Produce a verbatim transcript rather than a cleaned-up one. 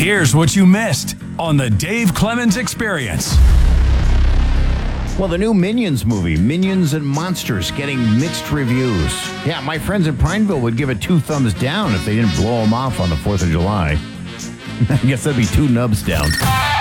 Here's what you missed on the Dave Clemens Experience. Well, the new Minions movie, Minions and Monsters, getting mixed reviews. Yeah, my friends in Prineville would give it two thumbs down if they didn't blow them off on the fourth of July. I guess that'd be two nubs down.